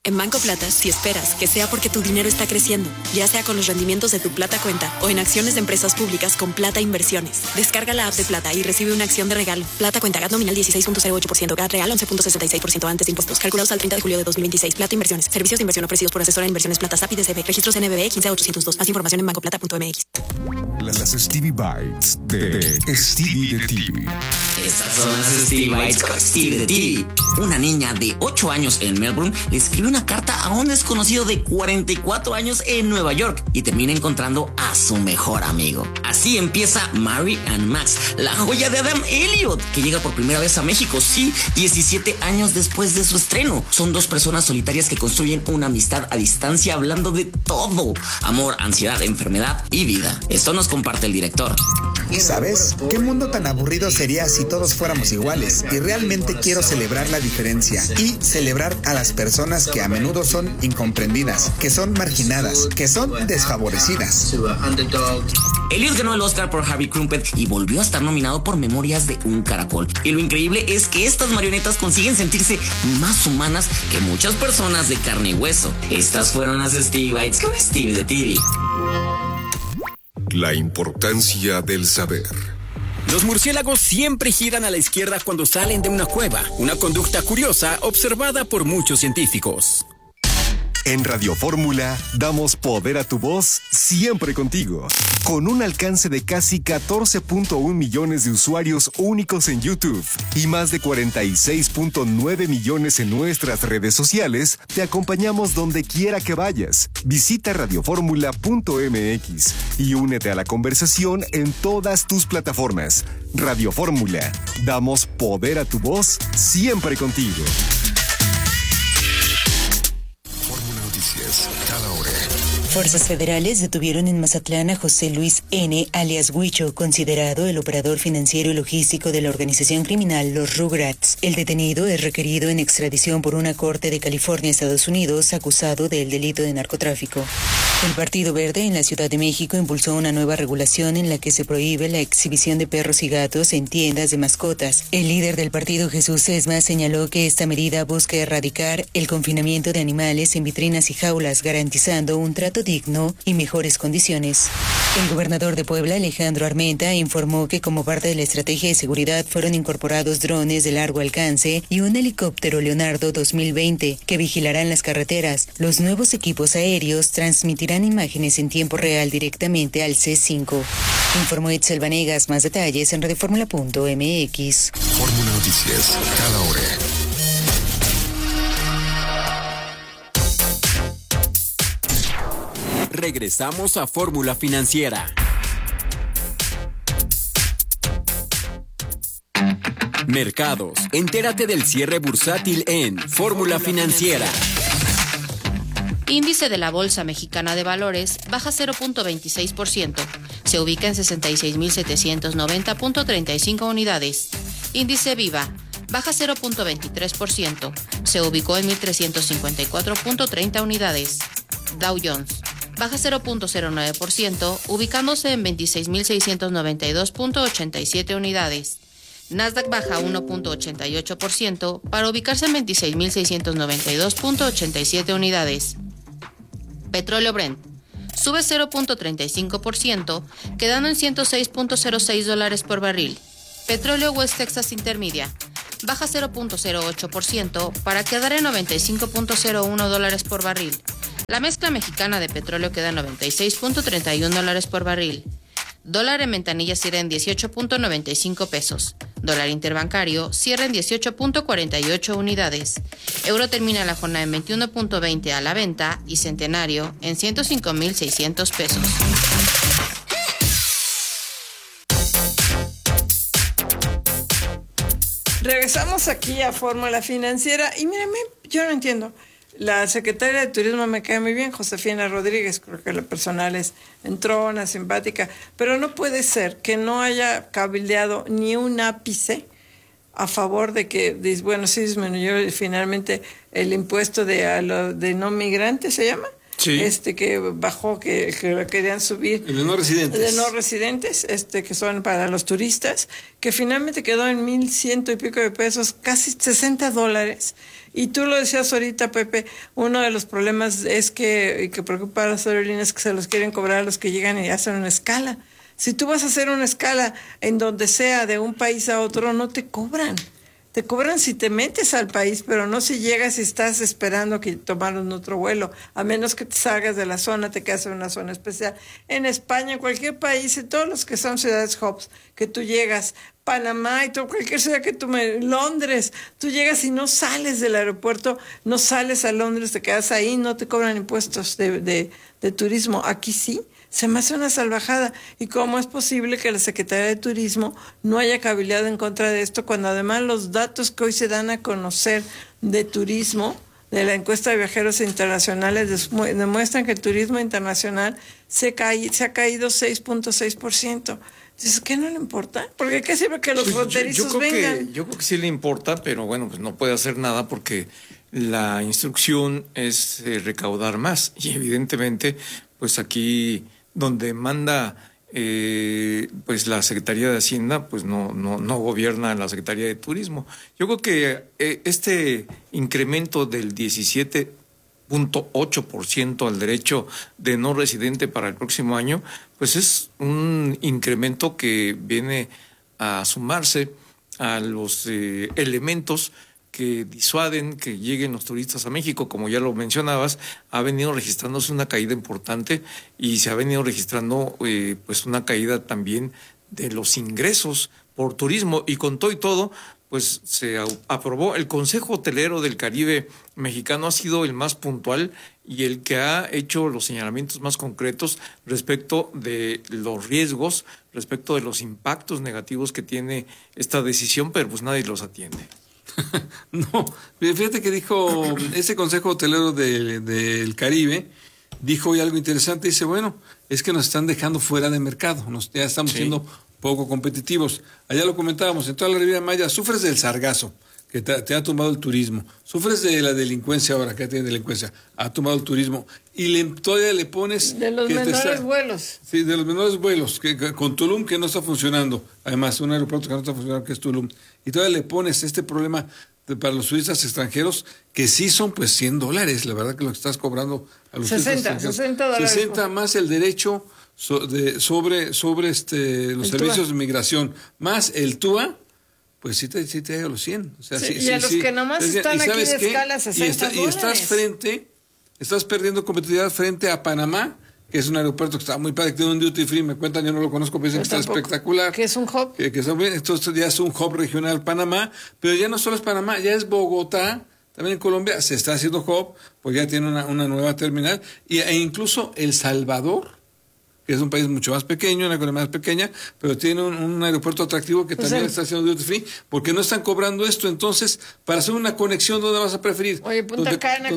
En Banco Plata, si esperas que sea porque tu dinero está creciendo, ya sea con los rendimientos de tu Plata Cuenta o en acciones de empresas públicas con Plata Inversiones. Descarga la app de Plata y recibe una acción de regalo. Plata Cuenta, GAT nominal 16.08%, GAT real 11.66% antes de impuestos. Calculados al 30 de julio de 2026. Plata Inversiones. Servicios de inversión ofrecidos por asesora de inversiones Plata SAP y DCB. Registros NBB 15802. Más información en bancoplata.mx. Las Stevie Bites de Stevie de TV. Estas son las Stevie Bites con Stevie de TV. Una niña de 8 años en Melbourne le escribe una carta a un desconocido de 44 años en Nueva York y termina encontrando a su mejor amigo. Así empieza Mary and Max, la joya de Adam Elliot, que llega por primera vez a México, sí, 17 años después de su estreno. Son dos personas solitarias que construyen una amistad a distancia hablando de todo: amor, ansiedad, enfermedad y vida. Esto nos comparte el director. ¿Sabes? ¿Qué mundo tan aburrido sería si todos fuéramos iguales? Y realmente quiero celebrar la diferencia y celebrar a las personas que a menudo son incomprendidas, que son marginadas, que son desfavorecidas. Elliot ganó el Oscar por Harvey Crumpet y volvió a estar nominado por Memorias de un Caracol. Y lo increíble es que estas marionetas consiguen sentirse más humanas que muchas personas de carne y hueso. Estas fueron las Stevie Bites con Stevie de TV. La importancia del saber. Los murciélagos siempre giran a la izquierda cuando salen de una cueva, una conducta curiosa observada por muchos científicos. En Radio Fórmula damos poder a tu voz siempre contigo. Con un alcance de casi 14.1 millones de usuarios únicos en YouTube y más de 46.9 millones en nuestras redes sociales, te acompañamos donde quiera que vayas. Visita radioformula.mx y únete a la conversación en todas tus plataformas. Radio Fórmula, damos poder a tu voz siempre contigo. Cada hora. Fuerzas federales detuvieron en Mazatlán a José Luis N., alias Huicho, considerado el operador financiero y logístico de la organización criminal Los Rugrats. El detenido es requerido en extradición por una corte de California, Estados Unidos, acusado del delito de narcotráfico. El Partido Verde en la Ciudad de México impulsó una nueva regulación en la que se prohíbe la exhibición de perros y gatos en tiendas de mascotas. El líder del partido, Jesús Sesma, señaló que esta medida busca erradicar el confinamiento de animales en vitrinas y jaulas, garantizando un trato digno y mejores condiciones. El gobernador de Puebla, Alejandro Armenta, informó que como parte de la estrategia de seguridad fueron incorporados drones de largo alcance y un helicóptero Leonardo 2020 que vigilarán las carreteras. Los nuevos equipos aéreos transmitirán imágenes en tiempo real directamente al C5. Informó Itzel Vanegas. Más detalles en radioformula.mx. Fórmula Noticias, cada hora. Regresamos a Fórmula Financiera. Mercados. Entérate del cierre bursátil en Fórmula Financiera. Índice de la Bolsa Mexicana de Valores baja 0.26%. Se ubica en 66.790.35 unidades. Índice Viva baja 0.23%. Se ubicó en 1.354.30 unidades. Dow Jones baja 0.09%, ubicándose en 26.692.87 unidades. Nasdaq baja 1.88% para ubicarse en 26.692.87 unidades. Petróleo Brent sube 0.35%, quedando en $106.06 por barril. Petróleo West Texas Intermedia baja 0.08% para quedar en $95.01 por barril. La mezcla mexicana de petróleo queda en $96.31 por barril. Dólar en ventanilla cierra en 18.95 pesos. Dólar interbancario cierra en 18.48 unidades. Euro termina la jornada en 21.20 a la venta y centenario en 105.600 pesos. Regresamos aquí a Fórmula Financiera y mírenme, yo no entiendo. La secretaria de Turismo me cae muy bien, Josefina Rodríguez, creo que lo personal es entrona, simpática, pero no puede ser que no haya cabildeado ni un ápice a favor de que, bueno, sí disminuyó finalmente el impuesto de no migrantes, ¿se llama? Sí. Que bajó, que lo querían subir. El de no residentes. De no residentes, que son para los turistas, que finalmente quedó en 1,100 y pico de pesos, casi $60, Y tú lo decías ahorita, Pepe, uno de los problemas es que preocupa a las aerolíneas que se los quieren cobrar a los que llegan y hacen una escala. Si tú vas a hacer una escala en donde sea de un país a otro, no te cobran. Te cobran si te metes al país, pero no si llegas y estás esperando que tomaron otro vuelo. A menos que te salgas de la zona, te quedas en una zona especial. En España, en cualquier país, en todos los que son ciudades hubs, que tú llegas, Panamá y todo, cualquier ciudad que Londres, tú llegas y no sales del aeropuerto, no sales a Londres, te quedas ahí, no te cobran impuestos de turismo. Aquí sí. Se me hace una salvajada. ¿Y cómo es posible que la Secretaría de Turismo no haya cabildeado en contra de esto, cuando además los datos que hoy se dan a conocer de turismo, de la encuesta de viajeros internacionales, demuestran que el turismo internacional se ha caído 6.6%? Entonces, ¿qué no le importa? Porque ¿qué sirve que los fronterizos vengan? Yo creo que sí le importa, pero bueno, pues no puede hacer nada porque la instrucción es recaudar más. Y evidentemente, pues aquí donde manda pues la Secretaría de Hacienda, pues no gobierna la Secretaría de Turismo. Yo creo que este incremento del 17.8% al derecho de no residente para el próximo año, pues es un incremento que viene a sumarse a los elementos que disuaden que lleguen los turistas a México. Como ya lo mencionabas, ha venido registrándose una caída importante y se ha venido registrando pues una caída también de los ingresos por turismo, y con todo y todo, pues se aprobó. El Consejo Hotelero del Caribe Mexicano ha sido el más puntual y el que ha hecho los señalamientos más concretos respecto de los riesgos, respecto de los impactos negativos que tiene esta decisión, pero pues nadie los atiende. No, fíjate que dijo ese Consejo Hotelero del Caribe, dijo hoy algo interesante. Dice, bueno, es que nos están dejando fuera de mercado, ya estamos siendo poco competitivos. Allá lo comentábamos, en toda la Riviera Maya sufres del sargazo, que te ha tumbado el turismo, sufres de la delincuencia ahora, que tiene delincuencia, ha tumbado el turismo, y todavía le pones... De los menores vuelos. Sí, de los menores vuelos, con Tulum, que no está funcionando, además un aeropuerto que no está funcionando, que es Tulum, y todavía le pones este problema para los turistas extranjeros, que sí son pues $100, la verdad que lo que estás cobrando a los turistas extranjeros. $60 más el derecho sobre los servicios de migración, más el TUA, pues sí te llega a los 100. O sea, y a los que nomás están aquí de escala, $60. Y estás perdiendo competitividad frente a Panamá, que es un aeropuerto que está muy padre, que tiene un duty free, me cuentan, yo no lo conozco, pero dicen que está espectacular. Que es un hub. Entonces ya es un hub regional Panamá, pero ya no solo es Panamá, ya es Bogotá, también en Colombia se está haciendo hub, pues ya tiene una nueva terminal, e incluso El Salvador, que es un país mucho más pequeño, una economía más pequeña, pero tiene un aeropuerto atractivo que también está haciendo duty free, porque no están cobrando esto. Entonces, para hacer una conexión, ¿dónde vas a preferir? Oye, Punta Cana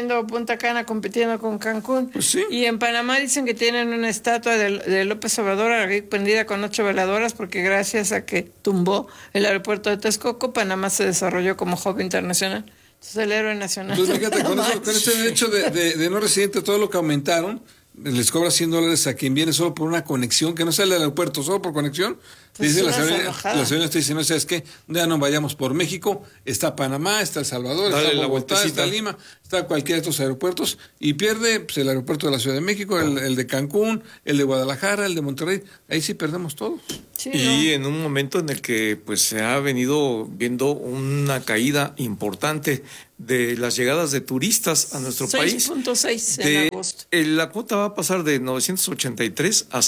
compitiendo con Cancún. Pues sí. Y en Panamá dicen que tienen una estatua de López Obrador prendida con 8 veladoras, porque gracias a que tumbó el aeropuerto de Texcoco, Panamá se desarrolló como hub internacional. Entonces, el héroe nacional. Entonces, fíjate, con este derecho de no residente, todo lo que aumentaron, les cobra $100 a quien viene solo por una conexión, que no sale del aeropuerto, solo por conexión. Pues dice la señora está diciendo, ¿sabes qué? Ya no vayamos por México, está Panamá, está El Salvador, está Bogotá, está Lima, está cualquiera de estos aeropuertos, y pierde pues, el aeropuerto de la Ciudad de México, el de Cancún, el de Guadalajara, el de Monterrey, ahí sí perdemos todos. Sí, y en un momento en el que pues se ha venido viendo una caída importante de las llegadas de turistas a nuestro país. 6.6 en agosto. La cuota va a pasar de 983 a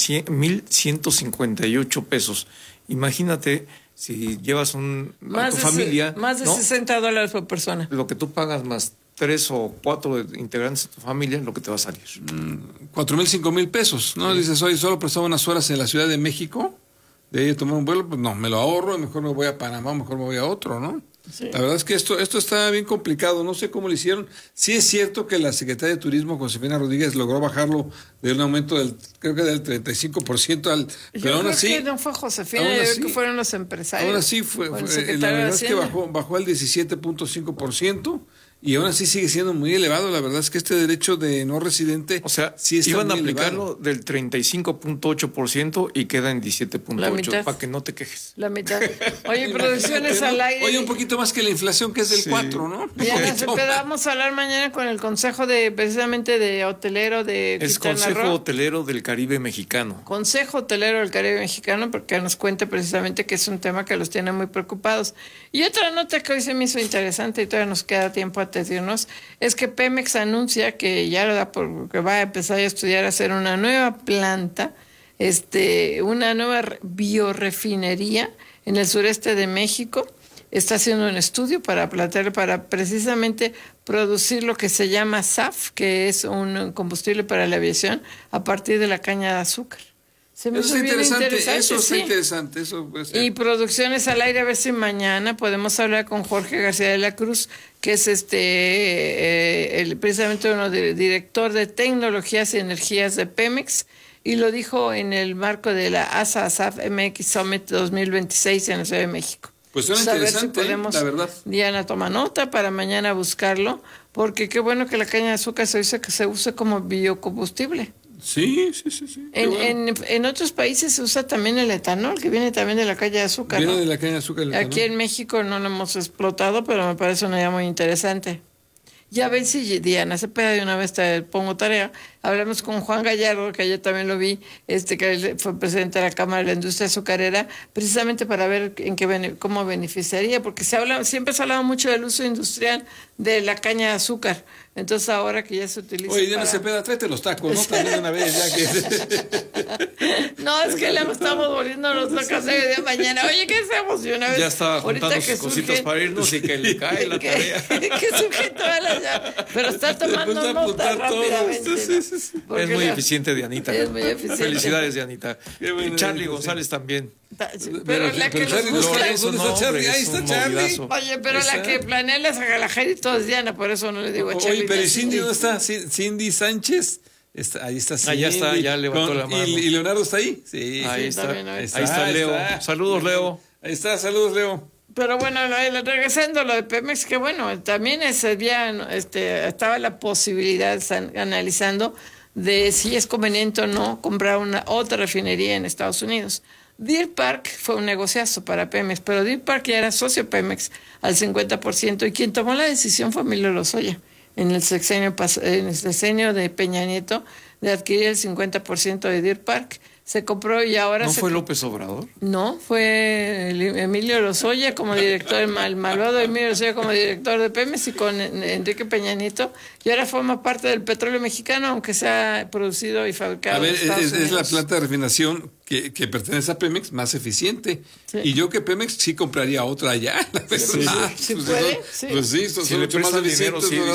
1,158 pesos. Imagínate si llevas a tu familia. Más de $60 por persona. Lo que tú pagas más 3 o 4 integrantes de tu familia, lo que te va a salir. 4,000, 5,000 pesos, ¿no? Sí. Dices, oye, solo prestaba unas horas en la Ciudad de México, de ahí tomar un vuelo, pues no, me lo ahorro, mejor me voy a Panamá, mejor me voy a otro, ¿no? Sí. La verdad es que esto está bien complicado, no sé cómo lo hicieron. Sí es cierto que la Secretaría de Turismo, Josefina Rodríguez, logró bajarlo de un aumento creo que del 35% pero aún así... Yo creo que no fue Josefina, yo creo que fueron los empresarios. Aún así, la verdad es que bajó al 17.5%, y aún así sigue siendo muy elevado. La verdad es que este derecho de no residente, o sea, sí está iban a muy aplicarlo elevado. del 35.8% y queda en 17.8%, para que no te quejes. La mitad. Oye, producciones al aire. Oye, un poquito más que la inflación, que es del 4, ¿no? Diana Cepeda, vamos a hablar mañana con el Consejo precisamente de Hotelero de Es Quintana Consejo Roo. Hotelero del Caribe Mexicano. Consejo Hotelero del Caribe Mexicano, porque nos cuente precisamente que es un tema que los tiene muy preocupados. Y otra nota que hoy se me hizo interesante y todavía nos queda tiempo antes de irnos, es que Pemex anuncia que ya que va a empezar a estudiar hacer una nueva planta, una nueva biorefinería en el sureste de México. Está haciendo un estudio para precisamente producir lo que se llama SAF, que es un combustible para la aviación, a partir de la caña de azúcar. Eso es interesante, eso está interesante. Eso puede ser. Y producciones al aire, a ver si mañana podemos hablar con Jorge García de la Cruz, que es precisamente director de tecnologías y energías de Pemex, y lo dijo en el marco de la ASA-ASAF MX Summit 2026 en la Ciudad de México. Pues suena interesante, a ver si podemos, la verdad. Diana, toma nota para mañana buscarlo, porque qué bueno que la caña de azúcar se use como biocombustible. Sí. En otros países se usa también el etanol, que viene también de la caña de azúcar. Viene ¿no? de la caña de azúcar. El Aquí en México no lo hemos explotado, pero me parece una idea muy interesante. Ya ven si Diana Cepeda, de una vez te pongo tarea. Hablamos con Juan Gallardo, que ayer también lo vi, que él fue presidente de la Cámara de la Industria Azucarera, precisamente para ver cómo beneficiaría, porque siempre se ha hablado mucho del uso industrial de la caña de azúcar. Entonces ahora que ya se utiliza. Oye, Diana Cepeda, tráete los tacos, ¿no? También una vez, ya que. No, es que le estamos volviendo los tacos de mañana. Oye, ¿qué hacemos? Yo una vez, ya estaba juntando sus cositas para irnos y que le cae la tarea. Que sujeto a pero está tomando nota rápidamente. Es muy eficiente, Dianita. Es muy eficiente. Felicidades, Dianita. Y Charlie González también. Pero la que nos gusta. ¿Dónde está Charlie? Ahí está Charlie. Oye, pero la que planea la Sagalajera es Diana, por eso no le digo a Charlie. Oye, pero Cindy, ¿dónde está? Cindy Sánchez. Ahí está Cindy. Allá está, ya levantó la mano. ¿Y Leonardo está ahí? Sí. Ahí está. Ahí está Leo. Saludos, Leo. Ahí está, saludos, Leo. Pero bueno, regresando a lo de Pemex, que bueno, también ese día estaba la posibilidad, analizando, de si es conveniente o no comprar otra refinería en Estados Unidos. Deer Park fue un negociazo para Pemex, pero Deer Park ya era socio Pemex al 50%, y quien tomó la decisión fue Emilio Lozoya en el sexenio de Peña Nieto de adquirir el 50% de Deer Park. Se compró y ahora... ¿No fue López Obrador? No, fue Emilio Lozoya como director, el malvado Emilio Lozoya como director de Pemex, y con Enrique Peña Nieto, y ahora forma parte del petróleo mexicano, aunque sea producido y fabricado. A ver, en Estados Unidos. Es la planta de refinación que pertenece a Pemex más eficiente. Sí. Y yo que Pemex sí compraría otra allá. ¿Sí puede? Sí. Pues sí, son si mucho más eficientes. Dinero,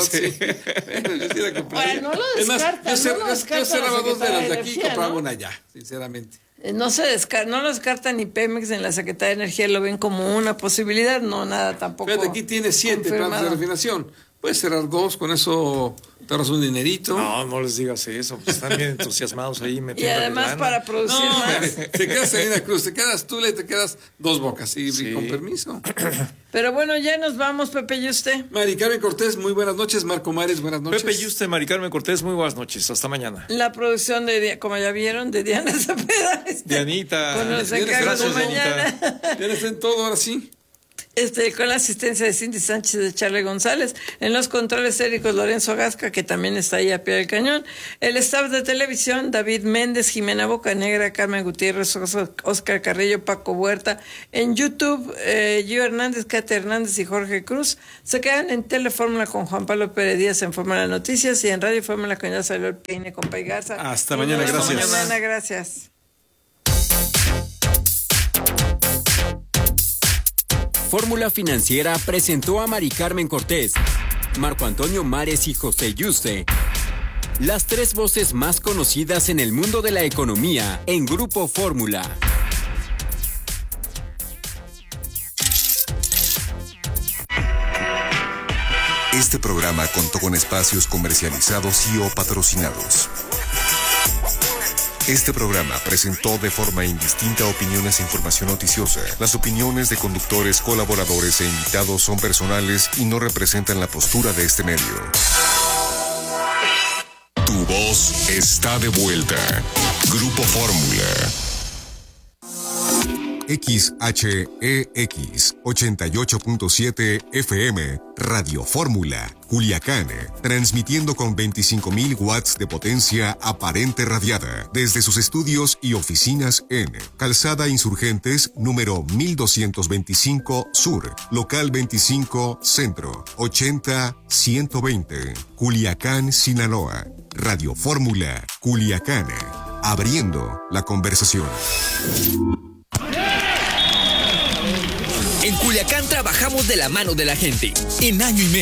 yo sí la compraría. Ahora, no lo descarta. Yo cerraba dos de las de aquí y compraba una allá, sinceramente. No lo descarta ni Pemex ni la Secretaría de Energía, lo ven como una posibilidad, no nada tampoco. Fíjate, aquí tiene 7 plantas de refinación. Puedes cerrar 2, con eso te ahorras un dinerito. No les digas eso, pues están bien entusiasmados ahí metiendo. Y además para producir más. Te quedas ahí en la cruz, te quedas tú y te quedas 2 bocas, y con permiso. Pero bueno, ya nos vamos, Pepe y usted. Mari Carmen Cortés, muy buenas noches. Marco Mares, buenas noches. Pepe y usted, Mari Carmen Cortés, muy buenas noches. Hasta mañana. La producción como ya vieron, de Diana Cepeda. Dianita. Con los encargos de mañana. Ya está en todo, ahora sí. Con la asistencia de Cindy Sánchez, de Charlie González, en los controles técnicos Lorenzo Gasca, que también está ahí a pie del cañón, el staff de televisión, David Méndez, Jimena Bocanegra, Carmen Gutiérrez, Oscar Carrillo, Paco Huerta, en YouTube, Gio Hernández, Kate Hernández y Jorge Cruz. Se quedan en Telefórmula con Juan Pablo Pérez Díaz en Fórmula Noticias, y en Radio Fórmula con ya salió el peine con Pay Garza. Hasta mañana, gracias. Hasta mañana, gracias. Fórmula Financiera presentó a Mari Carmen Cortés, Marco Antonio Mares y José Yuste, las 3 voces más conocidas en el mundo de la economía en Grupo Fórmula. Este programa contó con espacios comercializados y o patrocinados. Este programa presentó de forma indistinta opiniones e información noticiosa. Las opiniones de conductores, colaboradores e invitados son personales y no representan la postura de este medio. Tu voz está de vuelta. Grupo Fórmula. XHEX 88.7 FM, Radio Fórmula, Culiacán, transmitiendo con 25,000 watts de potencia aparente radiada desde sus estudios y oficinas en Calzada Insurgentes, número 1225 Sur, local 25 Centro, 80-120, Culiacán, Sinaloa. Radio Fórmula, Culiacán, abriendo la conversación. En Culiacán trabajamos de la mano de la gente. En año y medio